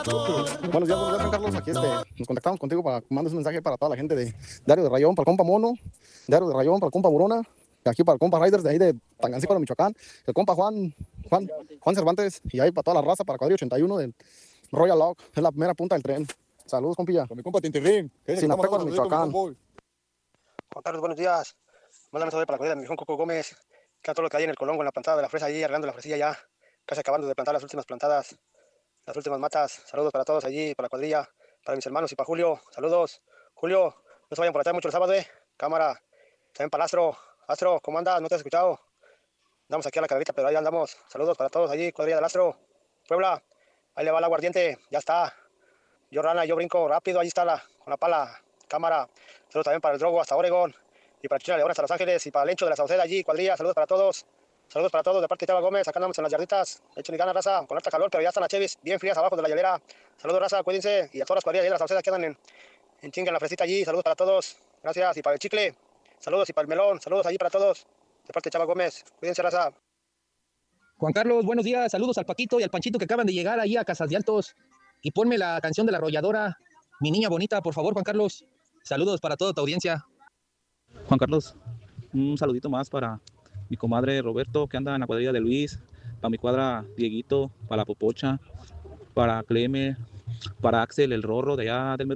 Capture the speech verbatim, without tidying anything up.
Buenos días, buenos días, Juan Carlos. Aquí este, nos contactamos contigo para que mandes un mensaje para toda la gente de Diario de Rayón, para el compa Mono, Diario de Rayón, para el compa Burona, y aquí para el compa Riders de ahí de Tangancícuaro, Michoacán, el compa Juan, Juan, Juan Cervantes, y ahí para toda la raza, para Cuadrillo ochenta y uno del Royal Lock, es la primera punta del tren. Saludos, compilla. Con mi compa Tintirrín, que es el que estamos Sinapecuaro, hablando con Michoacán. Boy. Juan Carlos, buenos días. Mándame un saludo para la comida de mi hijo Coco Gómez, que a todo lo que hay en el Colongo, en la plantada de la fresa, allí arreglando la fresilla ya, casi acabando de plantar las últimas plantadas, las últimas matas. Saludos para todos allí, para la cuadrilla, para mis hermanos y para Julio. Saludos. Julio, no se vayan por allá mucho el sábado, eh. Cámara. También para el Astro. Astro, ¿cómo andas? ¿No te has escuchado? Andamos aquí a la calavita, pero ahí andamos. Saludos para todos allí, cuadrilla del Astro. Puebla, ahí le va el aguardiente, ya está. Yo rana, yo brinco rápido, allí está la, con la pala. Cámara. Saludos también para el Drogo hasta Oregon. Y para China León hasta Los Ángeles. Y para el Lencho de la Sauceda allí, cuadrilla. Saludos para todos. Saludos para todos de parte de Chava Gómez. Acá andamos en las yarditas. Échenle ganas, raza. Con harta calor, pero ya están las chevis bien frías abajo de la hielera. Saludos, raza. Cuídense. Y a todas las cuadrillas de la Sauceda que andan en, en chinga en la fresita allí. Saludos para todos. Gracias. Y para el chicle. Saludos. Y para el melón. Saludos allí para todos. De parte de Chava Gómez. Cuídense, raza. Juan Carlos, buenos días. Saludos al Paquito y al Panchito que acaban de llegar ahí a Casas de Altos. Y ponme la canción de la arrolladora. Mi niña bonita, por favor, Juan Carlos. Saludos para toda tu audiencia. Juan Carlos, un saludito más para mi comadre Roberto, que anda en la cuadrilla de Luis, para mi cuadra Dieguito, para la Popocha, para Cleme, para Axel, el Rorro de allá del